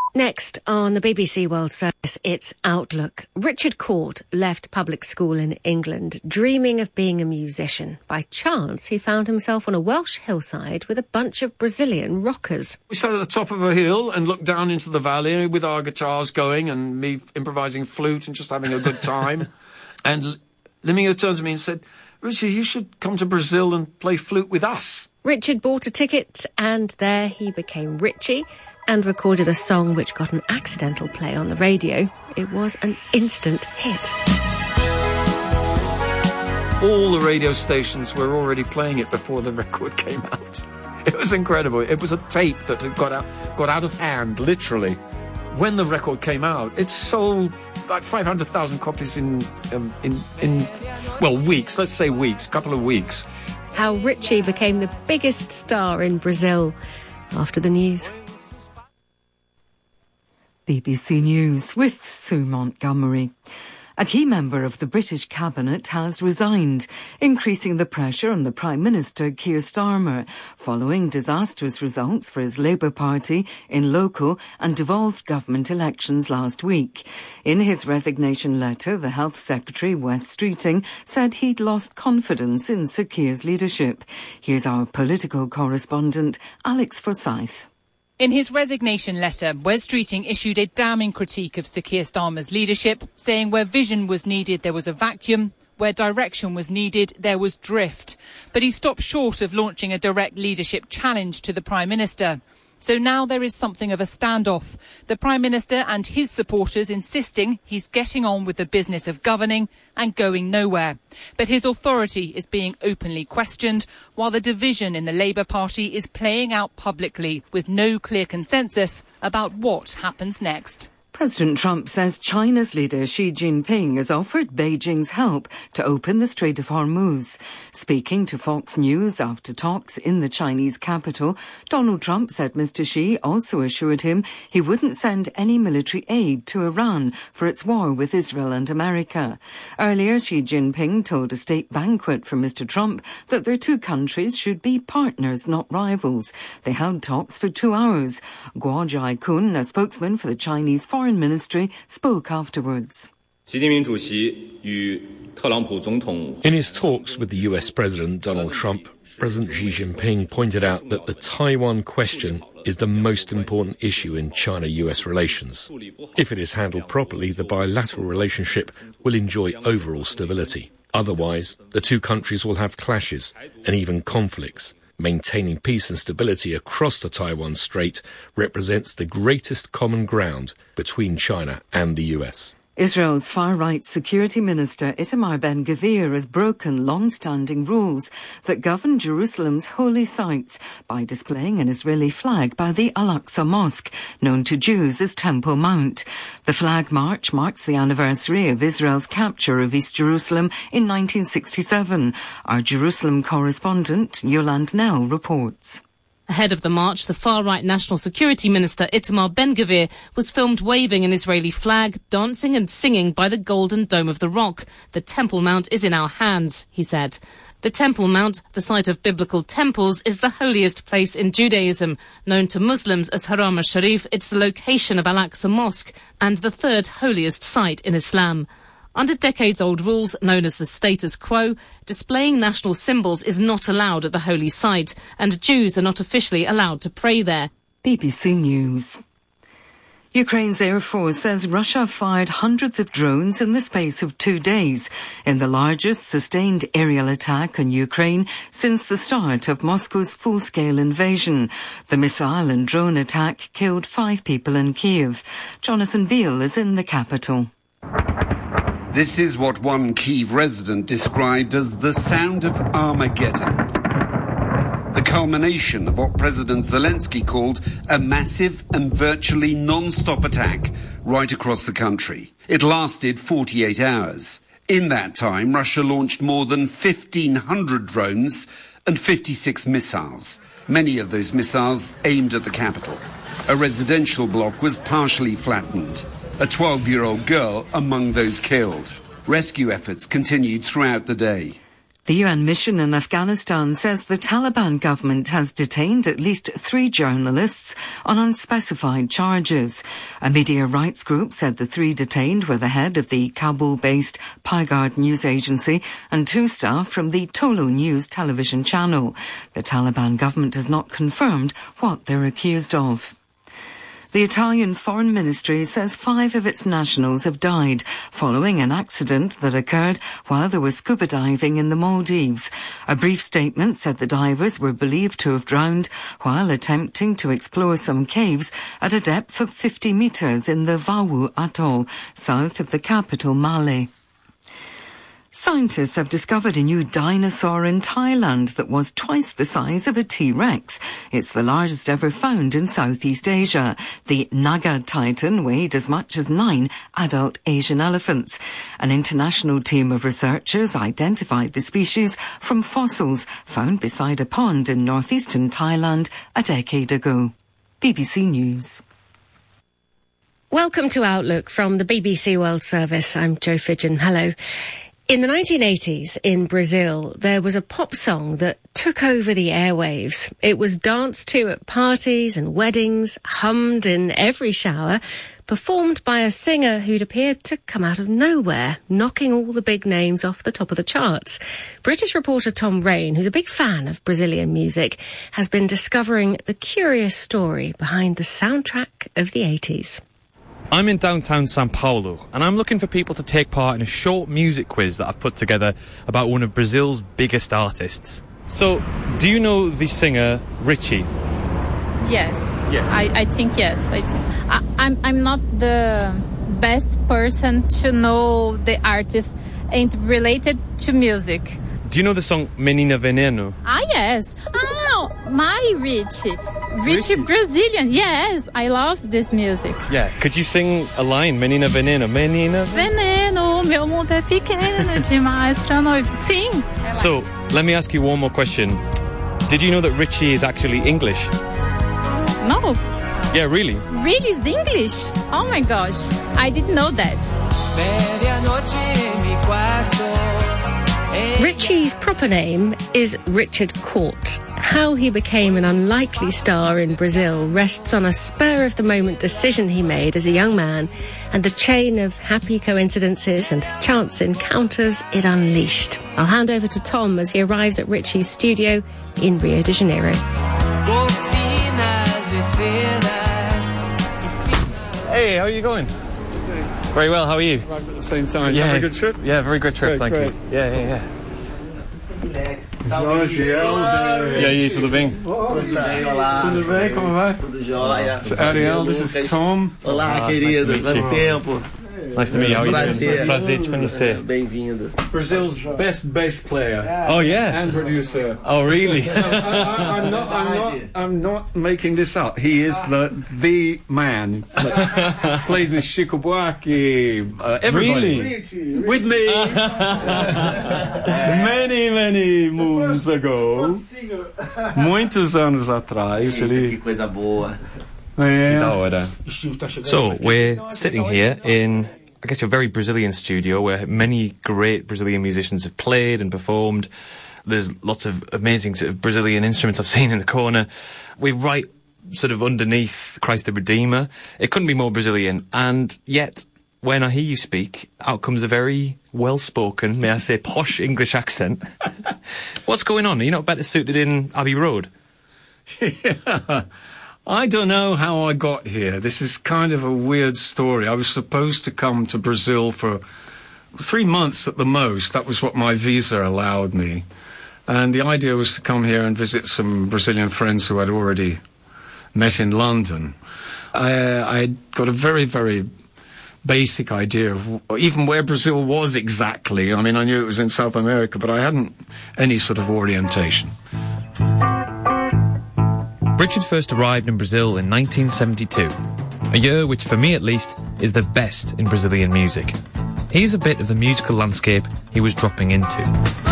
Next on the BBC World Service, it's Outlook. Richard Court left public school in England, dreaming of being a musician. By chance, he found himself on a Welsh hillside with a bunch of Brazilian rockers. We sat at the top of a hill and looked down into the valley with our guitars going and me improvising flute and just having a good time. And Limio turned to me and said, "Richard, you should come to Brazil and play flute with us." Richard bought a ticket and there he became Richie and recorded a song which got an accidental play on the radio. It was an instant hit. All the radio stations were already playing it before the record came out. It was incredible. It was a tape that had got out of hand, literally. When the record came out, it sold like 500,000 copies in weeks. Let's say weeks, a couple of weeks. How Richie became the biggest star in Brazil after the news. BBC News with Sue Montgomery. A key member of the British Cabinet has resigned, increasing the pressure on the Prime Minister Keir Starmer, following disastrous results for his Labour Party in local and devolved government elections last week. In his resignation letter, the Health Secretary, Wes Streeting, said he'd lost confidence in Sir Keir's leadership. Here's our political correspondent, Alex Forsyth. In his resignation letter, Wes Streeting issued a damning critique of Sir Keir Starmer's leadership, saying where vision was needed, there was a vacuum. Where direction was needed, there was drift. But he stopped short of launching a direct leadership challenge to the Prime Minister. So now there is something of a standoff. The Prime Minister and his supporters insisting he's getting on with the business of governing and going nowhere. But his authority is being openly questioned, while the division in the Labour Party is playing out publicly with no clear consensus about what happens next. President Trump says China's leader Xi Jinping has offered Beijing's help to open the Strait of Hormuz. Speaking to Fox News after talks in the Chinese capital, Donald Trump said Mr. Xi also assured him he wouldn't send any military aid to Iran for its war with Israel and America. Earlier, Xi Jinping told a state banquet for Mr. Trump that their two countries should be partners, not rivals. They held talks for 2 hours. Guo Jiakun, a spokesman for the Chinese Foreign Ministry, spoke afterwards. In his talks with the US President Donald Trump, President Xi Jinping pointed out that the Taiwan question is the most important issue in China-US relations. If it is handled properly, the bilateral relationship will enjoy overall stability. Otherwise, the two countries will have clashes and even conflicts. Maintaining peace and stability across the Taiwan Strait represents the greatest common ground between China and the US. Israel's far-right security minister Itamar Ben-Gvir has broken long-standing rules that govern Jerusalem's holy sites by displaying an Israeli flag by the Al-Aqsa Mosque, known to Jews as Temple Mount. The flag march marks the anniversary of Israel's capture of East Jerusalem in 1967. Our Jerusalem correspondent, Yolande Nell, reports. Ahead of the march, the far-right National Security Minister Itamar Ben-Gvir was filmed waving an Israeli flag, dancing and singing by the Golden Dome of the Rock. The Temple Mount is in our hands, he said. The Temple Mount, the site of biblical temples, is the holiest place in Judaism. Known to Muslims as Haram al-Sharif, it's the location of Al-Aqsa Mosque and the third holiest site in Islam. Under decades-old rules known as the status quo, displaying national symbols is not allowed at the holy site, and Jews are not officially allowed to pray there. BBC News. Ukraine's Air Force says Russia fired hundreds of drones in the space of 2 days, in the largest sustained aerial attack on Ukraine since the start of Moscow's full-scale invasion. The missile and drone attack killed 5 people in Kyiv. Jonathan Beale is in the capital. This is what one Kyiv resident described as the sound of Armageddon. The culmination of what President Zelensky called a massive and virtually non-stop attack right across the country. It lasted 48 hours. In that time, Russia launched more than 1,500 drones and 56 missiles. Many of those missiles aimed at the capital. A residential block was partially flattened. A 12-year-old girl among those killed. Rescue efforts continued throughout the day. The UN mission in Afghanistan says the Taliban government has detained at least 3 journalists on unspecified charges. A media rights group said the 3 detained were the head of the Kabul-based Pygard news agency and 2 staff from the Tolo News television channel. The Taliban government has not confirmed what they're accused of. The Italian Foreign Ministry says 5 of its nationals have died following an accident that occurred while they were scuba diving in the Maldives. A brief statement said the divers were believed to have drowned while attempting to explore some caves at a depth of 50 metres in the Vawu Atoll, south of the capital Male. Scientists have discovered a new dinosaur in Thailand that was twice the size of a T-Rex. It's the largest ever found in Southeast Asia. The Naga Titan weighed as much as 9 adult Asian elephants. An international team of researchers identified the species from fossils found beside a pond in northeastern Thailand a decade ago. BBC News. Welcome to Outlook from the BBC World Service. I'm Jo Fidgen. Hello. In the 1980s in Brazil, there was a pop song that took over the airwaves. It was danced to at parties and weddings, hummed in every shower, performed by a singer who'd appeared to come out of nowhere, knocking all the big names off the top of the charts. British reporter Tom Raine, who's a big fan of Brazilian music, has been discovering the curious story behind the soundtrack of the 80s. I'm in downtown São Paulo, and I'm looking for people to take part in a short music quiz that I've put together about one of Brazil's biggest artists. So, do you know the singer Richie? Yes. Yes. I think yes. I'm not the best person to know the artist and related to music. Do you know the song Menina Veneno? Ah, yes. Oh, my Richie. Richie Brazilian. Yes, I love this music. Yeah. Could you sing a line? Menina Veneno. Menina Veneno, meu mundo é pequeno demais pra nós. Sim. So, let me ask you one more question. Did you know that Richie is actually English? No. Yeah, really? Really is English? Oh my gosh. I didn't know that. Richie's proper name is Richard Court. How he became an unlikely star in Brazil rests on a spur-of-the-moment decision he made as a young man and the chain of happy coincidences and chance encounters it unleashed. I'll hand over to Tom as he arrives at Richie's studio in Rio de Janeiro. Hey, how are you going? Very well, how are you? Right at the same time. Yeah. Have a good trip? Yeah, very good trip, thank great. you. Yeah. E aí, tudo bem? Tudo bem, como vai? Tudo jóia. Ariel, this is Tom. Olá, querido. Quanto tempo? Nice to meet you. How are you doing? Prazer. Prazer te conhecer. Bem-vindo. Brazil's best bass player. Oh, yeah? And producer. Oh, really? I'm not making this up. He is the man. Plays with Chico Buarque. Everybody. Really? With me. Many moons ago. Muitos anos atrás. Que coisa boa. So, we're sitting here in, I guess, a very Brazilian studio where many great Brazilian musicians have played and performed. There's lots of amazing sort of Brazilian instruments I've seen in the corner. We're right sort of underneath Christ the Redeemer. It couldn't be more Brazilian. And yet, when I hear you speak, out comes a very well-spoken, may I say, posh English accent. What's going on? Are you not better suited in Abbey Road? Yeah. I don't know how I got here. This is kind of a weird story. I was supposed to come to Brazil for 3 months at the most. That was what my visa allowed me. And the idea was to come here and visit some Brazilian friends who I'd already met in London. I got a very, very basic idea of even where Brazil was exactly. I mean, I knew it was in South America, but I hadn't any sort of orientation. Richard first arrived in Brazil in 1972, a year which, for me at least, is the best in Brazilian music. Here's a bit of the musical landscape he was dropping into.